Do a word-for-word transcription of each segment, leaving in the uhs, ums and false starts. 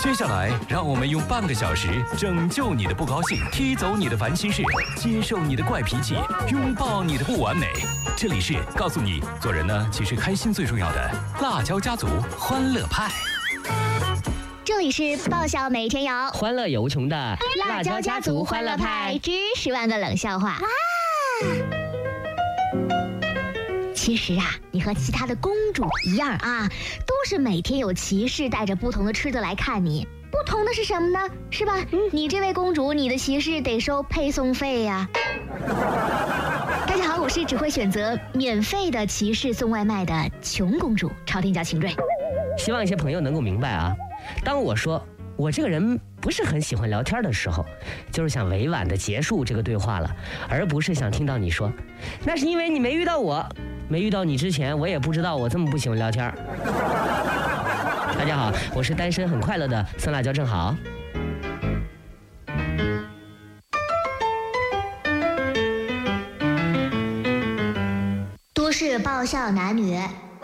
接下来，让我们用半个小时拯救你的不高兴，踢走你的烦心事，接受你的怪脾气，拥抱你的不完美。这里是告诉你，做人呢，其实开心最重要的辣椒家族欢乐派。 这里是爆笑每天有， 欢乐有无穷的辣椒家族欢乐派之十万个冷笑话。哇！其实啊，你和其他的公主一样啊，都是每天有骑士带着不同的吃的来看你。不同的是什么呢？是吧？嗯、你这位公主，你的骑士得收配送费呀、啊。大家好，我是只会选择免费的骑士送外卖的穷公主，朝天椒秦瑞。 希望一些朋友能够明白啊，当我说我这个人不是很喜欢聊天的时候，就是想委婉的结束这个对话了，而不是想听到你说那是因为你没遇到我，没遇到你之前我也不知道我这么不喜欢聊天。大家好，我是单身很快乐的酸辣椒正好。 都市爆笑男女。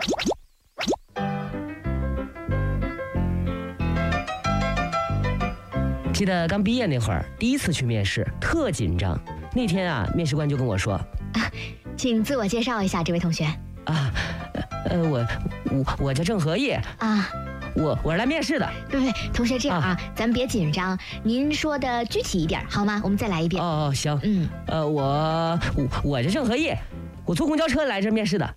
记得刚毕业那会儿，第一次去面试，特紧张。那天啊，面试官就跟我说：“ 啊，请自我介绍一下，这位同学。” 啊，呃，我我我叫郑和义啊， 我我是来面试的。 对对，同学这样啊，啊咱别紧张，您说的具体一点好吗？我们再来一遍。 哦哦，行， 嗯， 呃，我我我叫郑和义，我坐公交车来这面试的。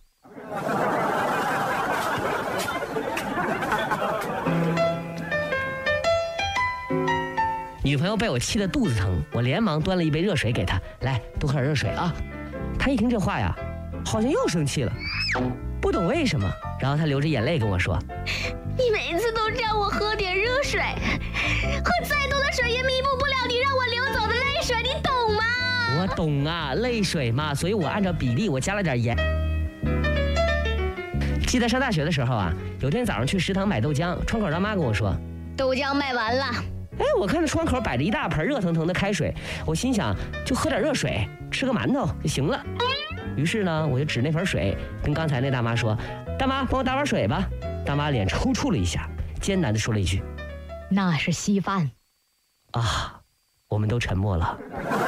女朋友被我气得肚子疼，我连忙端了一杯热水给她，来多喝点热水啊。她一听这话呀，好像又生气了，不懂为什么。然后她流着眼泪跟我说：“ 你每次都让我喝点热水，喝再多的水也弥补不了你让我流走的泪水，你懂吗？” 我懂啊，泪水嘛，所以我按照比例我加了点盐。记得上大学的时候啊，有天早上去食堂买豆浆，窗口大妈跟我说：“ 豆浆卖完了。” 哎，我看着窗口摆着一大盆热腾腾的开水，我心想就喝点热水，吃个馒头就行了。于是呢，我就指那盆水跟刚才那大妈说：“大妈，帮我打碗水吧。”大妈脸抽搐了一下，艰难地说了一句：“ 那是稀饭。” 啊，我们都沉默了。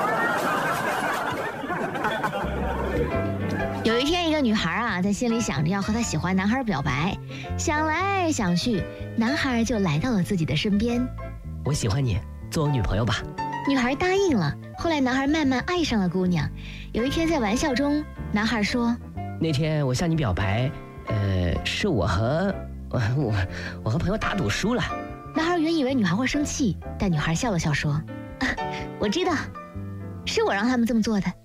有一天，一个女孩啊，在心里想着要和她喜欢男孩表白，想来想去，男孩就来到了自己的身边。 我喜欢你，做我女朋友吧。 女孩答应了。后来男孩慢慢爱上了姑娘。有一天在玩笑中，男孩说：“ 那天我向你表白，呃，是我和我我我和朋友打赌输了。” 男孩原以为女孩会生气，但女孩笑了笑说：“啊，我知道，是我让他们这么做的。”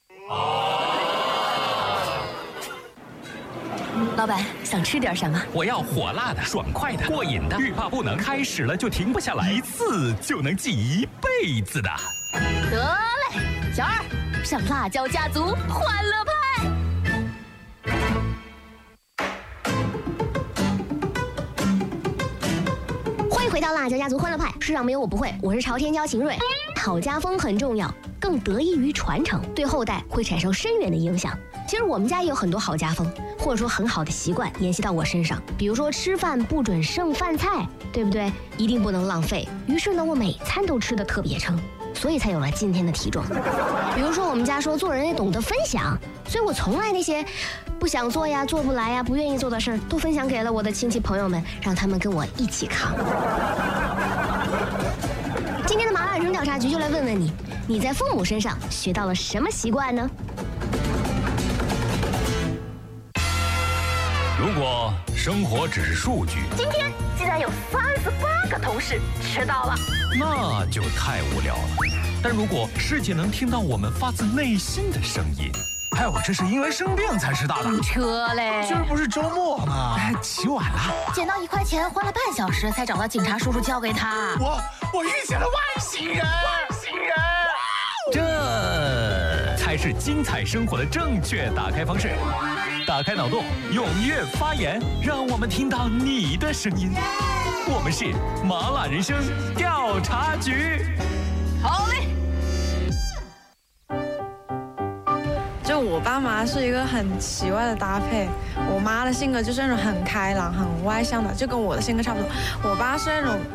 老板想吃点什么？ 我要火辣的、爽快的、过瘾的，欲罢不能，开始了就停不下来，一次就能记一辈子的。 得嘞，小二上辣椒家族欢乐派。欢迎回到辣椒家族欢乐派，世上没有我不会，我是朝天椒秦瑞。好家风很重要，更得益于传承，对后代会产生深远的影响。其实我们家也有很多好家风，或者说很好的习惯沿袭到我身上。比如说吃饭不准剩饭菜，对不对？一定不能浪费。于是呢，我每餐都吃得特别撑，所以才有了今天的体重。比如说我们家说做人也懂得分享，所以我从来那些不想做呀、做不来呀、不愿意做的事儿，都分享给了我的亲戚朋友们，让他们跟我一起扛。今天的麻辣人生调查局就来问问你，你在父母身上学到了什么习惯呢？ 如果生活只是数据， 今天竟然有三十八个同事迟到了， 那就太无聊了。但如果世界能听到我们发自内心的声音， 还有这是因为生病才迟到的。 车嘞， 今儿不是周末吗？ 哎，起晚了， 捡到一块钱花了半小时才找到警察叔叔交给他。 我我遇见了外星人，外星人， 这才是精彩生活的正确打开方式。打开脑洞，踊跃发言，让我们听到你的声音。我们是麻辣人生调查局。 好嘞。 就我爸妈是一个很奇怪的搭配，我妈的性格就是那种很开朗、很外向的，就跟我的性格差不多。我爸是那种